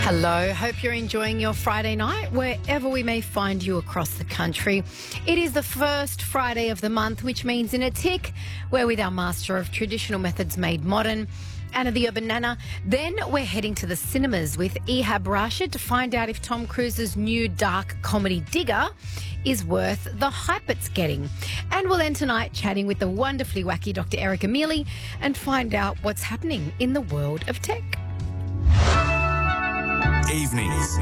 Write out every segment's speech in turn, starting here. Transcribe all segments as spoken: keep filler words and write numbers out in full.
Hello, hope you're enjoying your Friday night wherever we may find you across the country. It is the first Friday of the month, which means in a tick, we're with our master of traditional methods made modern, Anna the Urban Nana. Then we're heading to the cinemas with Ehab Rashid to find out if Tom Cruise's new dark comedy Digger is worth the hype it's getting. And we'll end tonight chatting with the wonderfully wacky Doctor Erica Mealy and find out what's happening in the world of tech. Evenings.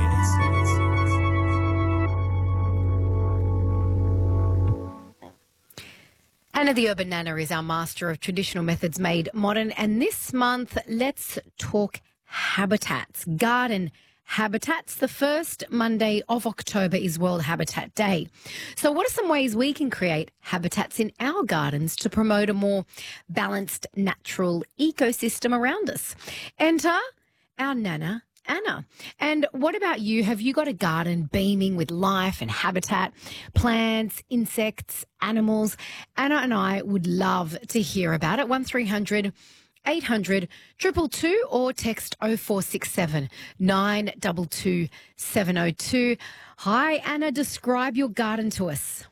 Anna the Urban Nana is our master of traditional methods made modern, and this month let's talk habitats, garden habitats. The first Monday of October is World Habitat Day. So what are some ways we can create habitats in our gardens to promote a more balanced natural ecosystem around us? Enter our Nana, Anna. And what about you? Have you got a garden beaming with life and habitat, plants, insects, animals? Anna and I would love to hear about it. one three hundred eight hundred two two two or text oh four six seven nine two two seven oh two. Hi, Anna. Describe your garden to us.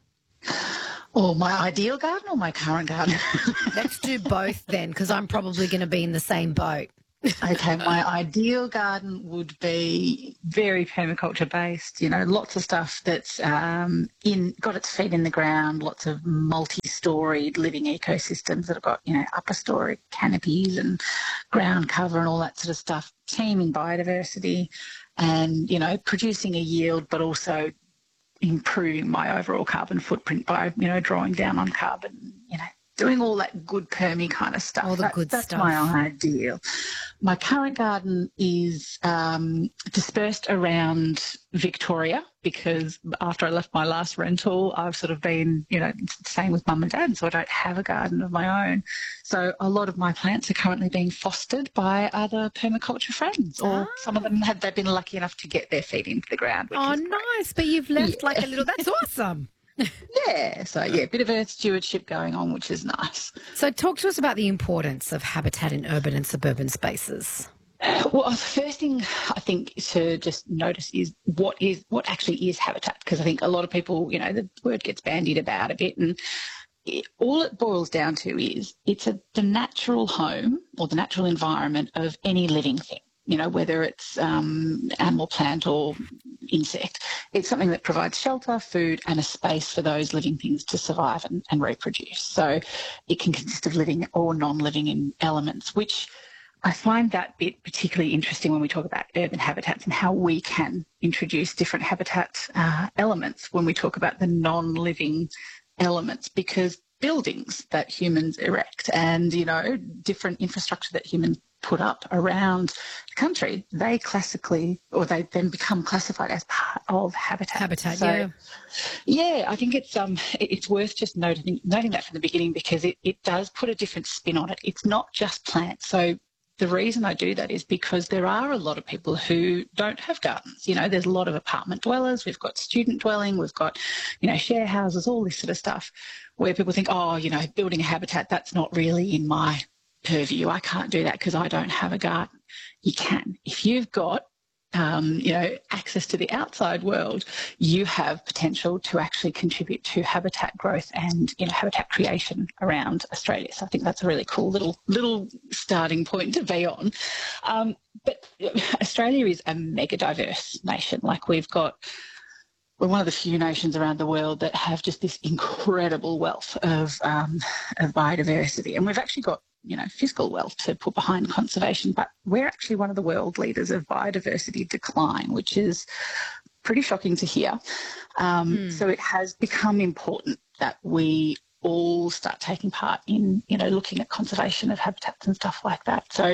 Or my ideal garden or my current garden? Let's do both then, because I'm probably going to be in the same boat. Okay, my ideal garden would be very permaculture based, you know, lots of stuff that's um, in got its feet in the ground, lots of multi-storied living ecosystems that have got, you know, upper story canopies and ground cover and all that sort of stuff, teeming biodiversity and, you know, producing a yield but also improving my overall carbon footprint by, you know, drawing down on carbon, you know, doing all that good permy kind of stuff. All the that, good that's stuff. That's my ideal. My current garden is um, dispersed around Victoria because after I left my last rental, I've sort of been, you know, staying with mum and dad, so I don't have a garden of my own. So a lot of my plants are currently being fostered by other permaculture friends, or Ah. some of them have they've been lucky enough to get their feet into the ground. Which Oh, is great. nice. But you've left Yeah. like a little, that's awesome. Yeah, so yeah, a bit of earth stewardship going on, which is nice. So talk to us about the importance of habitat in urban and suburban spaces. Well, the first thing I think to just notice is what is what actually is habitat, because I think a lot of people, you know, the word gets bandied about a bit, and it, all it boils down to is it's a, the natural home or the natural environment of any living thing. You know, whether it's um, animal, plant or insect. It's something that provides shelter, food and a space for those living things to survive and, and reproduce. So it can consist of living or non-living in elements, which I find that bit particularly interesting when we talk about urban habitats and how we can introduce different habitat uh, elements when we talk about the non-living elements, because buildings that humans erect and, you know, different infrastructure that humans put up around the country, they classically, or they then become classified as part of habitat. Habitat, so, yeah. Yeah, I think it's um it's worth just noting noting that from the beginning, because it, it does put a different spin on it. It's not just plants. So the reason I do that is because there are a lot of people who don't have gardens. You know, there's a lot of apartment dwellers. We've got student dwelling. We've got, you know, share houses, all this sort of stuff, where people think, oh, you know, building a habitat, that's not really in my purview. I can't do that because I don't have a garden. You can. If you've got, um, you know, access to the outside world, you have potential to actually contribute to habitat growth and, you know, habitat creation around Australia. So I think that's a really cool little little starting point to be on. Um, but Australia is a mega diverse nation. Like we've got we're one of the few nations around the world that have just this incredible wealth of, um, of biodiversity. And we've actually got, you know, fiscal wealth to put behind conservation, but we're actually one of the world leaders of biodiversity decline, which is pretty shocking to hear. Um, mm. So it has become important that we all start taking part in, you know, looking at conservation of habitats and stuff like that. So,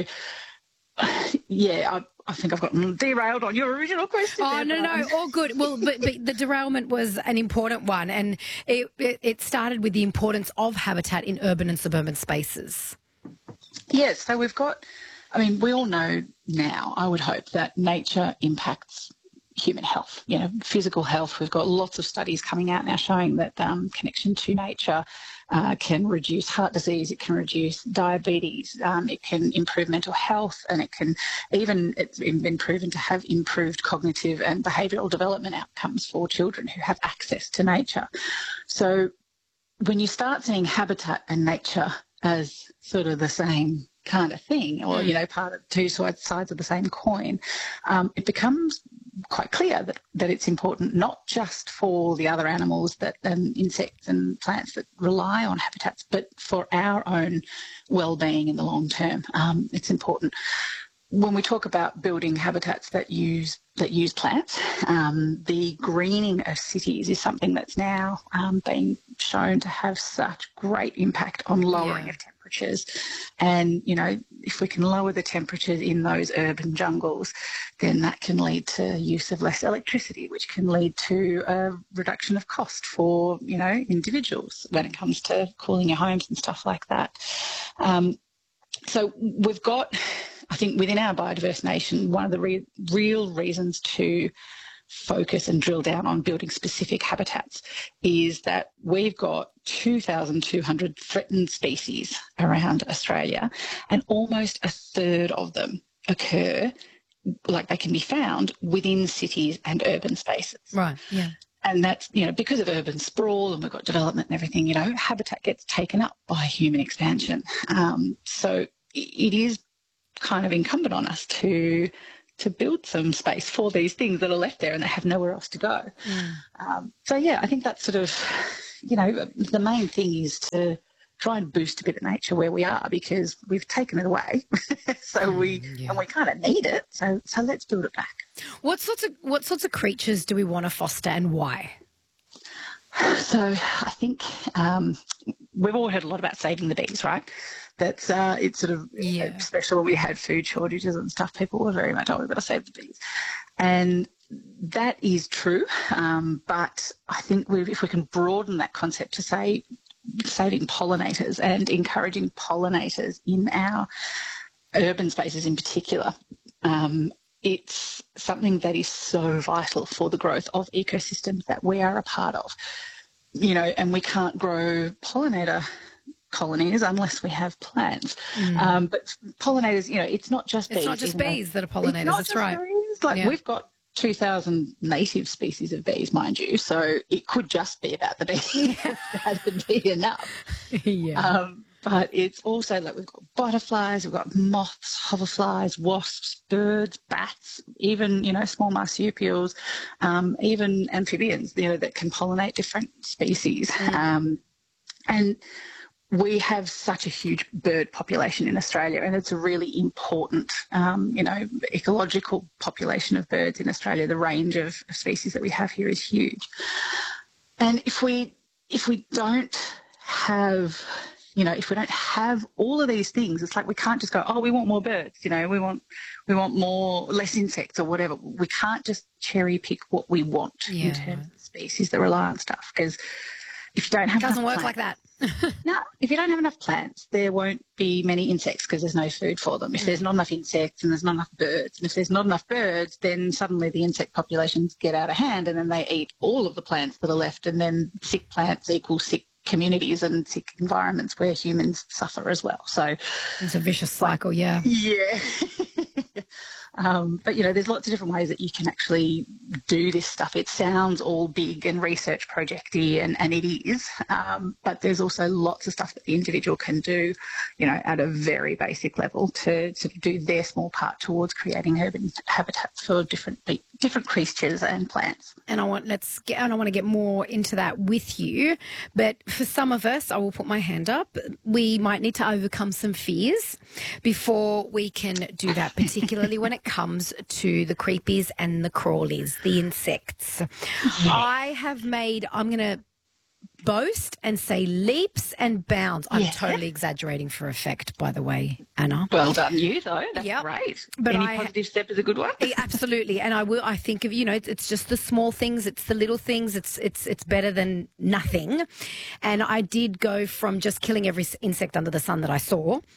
yeah, I, I think I've gotten derailed on your original question. Oh, there, no, no, all good. Well, but, but the derailment was an important one, and it, it, it started with the importance of habitat in urban and suburban spaces. Yes, so we've got, I mean, we all know now, I would hope, that nature impacts human health, you know, physical health. We've got lots of studies coming out now showing that um, connection to nature uh, can reduce heart disease, it can reduce diabetes, um, it can improve mental health, and it can even, it's been proven to have improved cognitive and behavioural development outcomes for children who have access to nature. So when you start seeing habitat and nature as sort of the same kind of thing, or, you know, part of two sides of the same coin, um, it becomes quite clear that, that it's important not just for the other animals that um, insects and plants that rely on habitats, but for our own well-being in the long term. Um, it's important. When we talk about building habitats that use that use plants, um, the greening of cities is something that's now um, being shown to have such great impact on lowering Yeah. of temperatures. And, you know, if we can lower the temperatures in those urban jungles, then that can lead to use of less electricity, which can lead to a reduction of cost for, you know, individuals when it comes to cooling your homes and stuff like that. Um, so we've got, I think within our biodiverse nation, one of the re- real reasons to focus and drill down on building specific habitats is that we've got two thousand two hundred threatened species around Australia, and almost a third of them occur, like they can be found within cities and urban spaces. Right, yeah. And that's, you know, because of urban sprawl and we've got development and everything, you know, habitat gets taken up by human expansion. Um, so it is kind of incumbent on us to to build some space for these things that are left there and they have nowhere else to go. Mm. Um, so, yeah, I think that's sort of, you know, the main thing is to try and boost a bit of nature where we are, because we've taken it away. so we Mm, yeah. and we kind of need it. So so let's build it back. What sorts of what sorts of creatures do we want to foster, and why? So I think um, we've all heard a lot about saving the bees, right? That's uh, it's sort of, Yeah. especially when we had food shortages and stuff, people were very much, oh, we've got to save the bees. And that is true. Um, but I think we if we can broaden that concept to say saving pollinators and encouraging pollinators in our urban spaces in particular, um, it's something that is so vital for the growth of ecosystems that we are a part of. You know, and we can't grow pollinator colonies unless we have plants. Mm. Um, but pollinators, you know, it's not just bees. It's not just even though- bees that are It's pollinators, not that's just right. bees. Like Yeah. we've got two thousand native species of bees, mind you, so it could just be about the bees. That would be enough. yeah. Um, but it's also like we've got butterflies, we've got moths, hoverflies, wasps, birds, bats, even, you know, small marsupials, um, even amphibians, you know, that can pollinate different species. Mm. Um, and we have such a huge bird population in Australia, and it's a really important, um, you know, ecological population of birds in Australia. The range of species that we have here is huge. And if we if we don't have, you know, if we don't have all of these things, it's like we can't just go, oh, we want more birds, you know, we want we want more less insects or whatever. We can't just cherry pick what we want Yeah. in terms of species that rely on stuff, because if you don't have It doesn't enough work like plants- that. No, if you don't have enough plants, there won't be many insects because there's no food for them. If there's not enough insects and there's not enough birds, and if there's not enough birds, then suddenly the insect populations get out of hand, and then they eat all of the plants that are left, and then sick plants equal sick communities and sick environments where humans suffer as well. So, It's a vicious cycle, yeah. yeah. Um, but, you know, there's lots of different ways that you can actually do this stuff. It sounds all big and research projecty, and, and it is, um, but there's also lots of stuff that the individual can do, you know, at a very basic level to, to do their small part towards creating urban habitats for different different creatures and plants. And I want let's get and I want to get more into that with you. But for some of us, I will put my hand up, we might need to overcome some fears before we can do that, particularly when it comes to the creepies and the crawlies, the insects. I have made, I'm going to boast and say leaps and bounds. I'm Yeah. totally exaggerating for effect, by the way, Anna. Well done you, though. That's Yep. great. But Any I- positive step is a good one. Yeah, absolutely, and I will. I think of, you know, it's, it's just the small things, it's the little things. It's it's it's better than nothing. And I did go from just killing every s- insect under the sun that I saw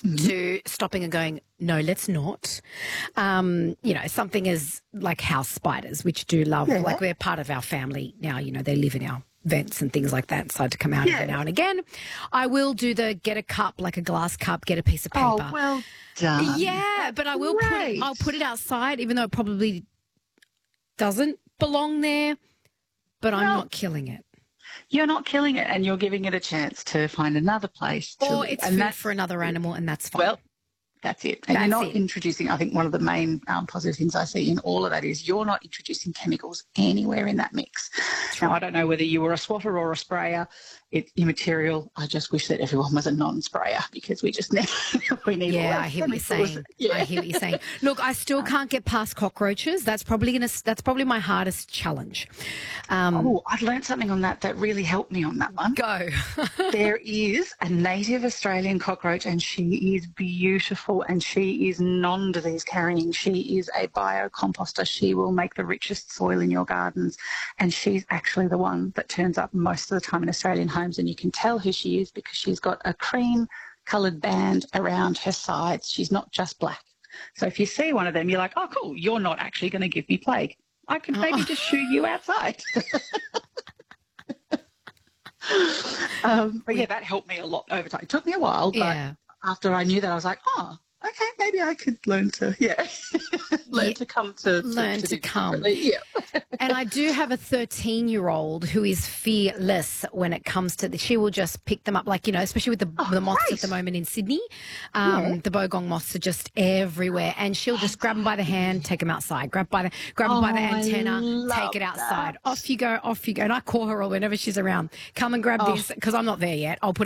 to stopping and going, no, let's not. Um, you know, something as like house spiders, which do love, Yeah. like they're part of our family now, you know, they live in our vents and things like that, decide to come out Yeah. every now and again. I will do the get a cup, like a glass cup, get a piece of paper. Oh, well done. Yeah, but I will put it, Great. I'll put it outside, even though it probably doesn't belong there, but I'm Well, not killing it. You're not killing it, and you're giving it a chance to find another place to Or live. it's and food that's for another animal, and that's fine. Well, that's it. And That's you're not it. introducing, I think one of the main um, positive things I see in all of that is you're not introducing chemicals anywhere in that mix. Now, I don't know whether you were a swatter or a sprayer. It's immaterial. I just wish that everyone was a non-sprayer because we just never, we need Yeah, less I hear what you're chemicals. saying. Yeah. I hear what you're saying. Look, I still can't get past cockroaches. That's probably gonna. That's probably my hardest challenge. Um, Oh, I've learned something on that that really helped me on that one. go. There is a native Australian cockroach and she is beautiful and she is non-disease carrying. She is a biocomposter. She will make the richest soil in your gardens and she's actually the one that turns up most of the time in Australian homes, and you can tell who she is because she's got a cream coloured band around her sides. She's not just black. So if you see one of them, you're like, oh, cool, you're not actually going to give me plague. I could maybe just shoot you outside. um, but yeah, that helped me a lot over time. It took me a while, but Yeah. after I knew that, I was like, oh, okay, maybe I could learn to, yeah, learn Yeah, to come to, to learn to do come. differently. Yeah. And I do have a thirteen-year-old who is fearless when it comes to the, she will just pick them up, like, you know, especially with the, Oh, the moths great. at the moment in Sydney. Um, Yeah. The bogong moths are just everywhere. And she'll just grab them by the hand, take them outside, grab by the grab them by the Oh, I antenna, love take it outside. that. Off you go, off you go. And I call her whenever she's around. Come and grab Oh. this, because I'm not there yet. I'll put